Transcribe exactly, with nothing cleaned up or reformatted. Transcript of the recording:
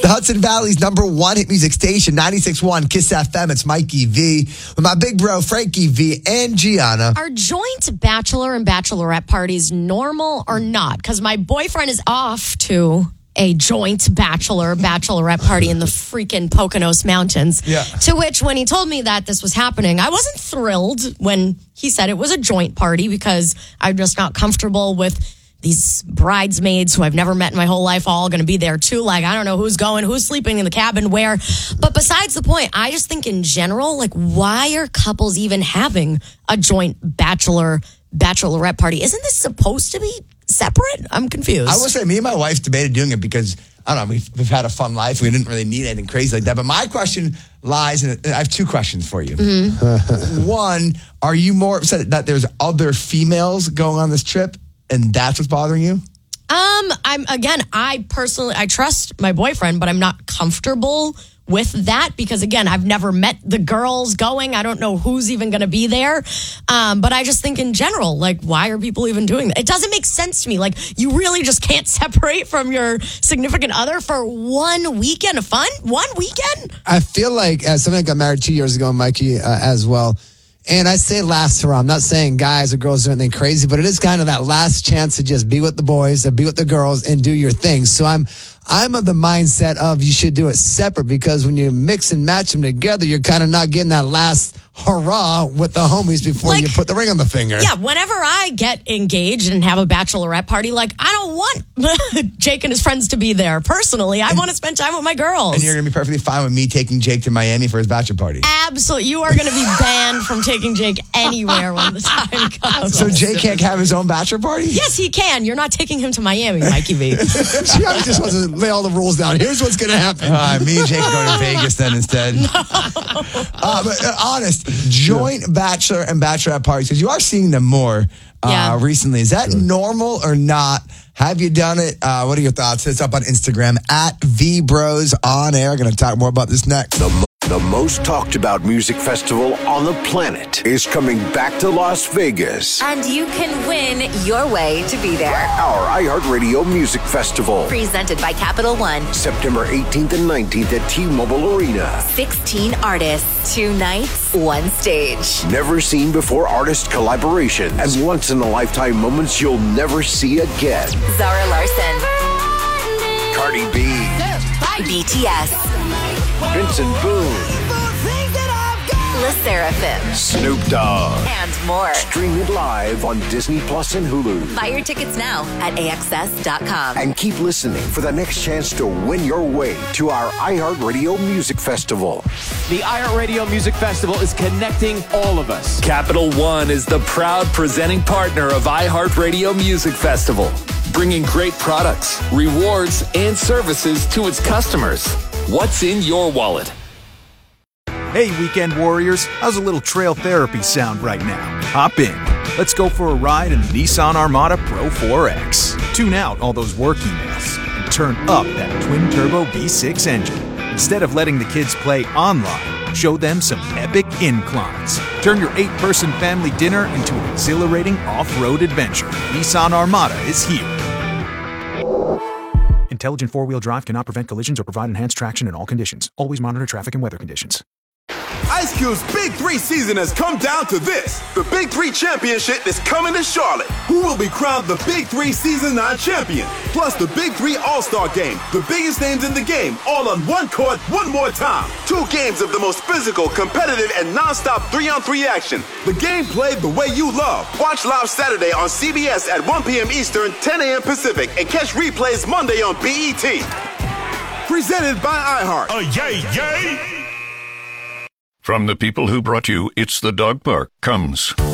Hudson Valley's number one hit music station, ninety-six point one Kiss F M. It's Mikey V with my big bro, Frankie V and Gianna. Are joint bachelor and bachelorette parties normal or not? Because my boyfriend is off to a joint bachelor bachelorette party in the freaking Poconos Mountains. Yeah. To which, when he told me that this was happening, I wasn't thrilled when he said it was a joint party because I'm just not comfortable with these bridesmaids who I've never met in my whole life all going to be there too. Like, I don't know who's going, who's sleeping in the cabin, where. But besides the point, I just think in general, like, why are couples even having a joint bachelor bachelorette party? Isn't this supposed to be separate? I'm confused. I will say, me and my wife debated doing it because, I don't know, we've, we've had a fun life. We didn't really need anything crazy like that. But my question lies in, I have two questions for you. Mm-hmm. One, are you more upset that there's other females going on this trip and that's what's bothering you? Um, I'm, again, I personally, I trust my boyfriend, but I'm not comfortable with that because, again, I've never met the girls going. I don't know who's even going to be there. Um, but I just think in general, like, why are people even doing that? It doesn't make sense to me. Like, you really just can't separate from your significant other for one weekend of fun? One weekend? I feel like, as somebody got married two years ago, Mikey, uh, as well. And I say last hurrah. I'm not saying guys or girls do anything crazy, but it is kind of that last chance to just be with the boys, to be with the girls, and do your thing. So I'm I'm of the mindset of you should do it separate because when you mix and match them together, you're kind of not getting that last hurrah with the homies before like, you put the ring on the finger. Yeah, whenever I get engaged and have a bachelorette party, like, I don't want Jake and his friends to be there. Personally, I want to spend time with my girls. And you're going to be perfectly fine with me taking Jake to Miami for his bachelor party. Absolutely. You are going to be banned from taking Jake anywhere when the time comes. So Jake can't have his own bachelor party? Yes, he can. You're not taking him to Miami, Mikey V. Gianna just wants to lay all the rules down. Here's what's going to happen. Uh, me and Jake are going to Vegas then instead. No. Uh, but uh, honest, joint bachelor and bachelorette parties, because you are seeing them more uh, yeah. recently. Is that sure. normal or not? Have you done it? Uh, what are your thoughts? It's up on Instagram at VBros on air. Going to talk more about this next. The, mo- the most talked about music festival on the planet is coming back to Las Vegas. And you can win your way to be there. Our iHeartRadio Music Festival. Presented by Capital One. September eighteenth and nineteenth at T-Mobile Arena. sixteen artists, two nights, one stage. Never seen before artist collaborations and once-in-a-lifetime moments you'll never see again. Zara Larson. Cardi B. B T S. Vincent Boone. Le Sserafim. Snoop Dogg. And more. Stream it live on Disney Plus and Hulu. Buy your tickets now at A X S dot com. And keep listening for the next chance to win your way to our iHeartRadio Music Festival. The iHeartRadio Music Festival is connecting all of us. Capital One is the proud presenting partner of iHeartRadio Music Festival, bringing great products, rewards, and services to its customers. What's in your wallet? Hey, weekend warriors, how's a little trail therapy sound right now? Hop in. Let's go for a ride in the Nissan Armada Pro four X. Tune out all those work emails and turn up that twin-turbo V six engine. Instead of letting the kids play online, show them some epic inclines. Turn your eight-person family dinner into an exhilarating off-road adventure. Nissan Armada is here. Intelligent four-wheel drive cannot prevent collisions or provide enhanced traction in all conditions. Always monitor traffic and weather conditions. Ice Cube's Big Three season has come down to this. The Big Three Championship is coming to Charlotte. Who will be crowned the Big Three Season nine champion? Plus the Big Three All-Star Game. The biggest names in the game, all on one court, one more time. Two games of the most physical, competitive, and non-stop three-on-three action. The game played the way you love. Watch live Saturday on C B S at one p.m. Eastern, ten a.m. Pacific, and catch replays Monday on B E T. Presented by iHeart. Oh, yay, yay! From the people who brought you It's the Dog Park comes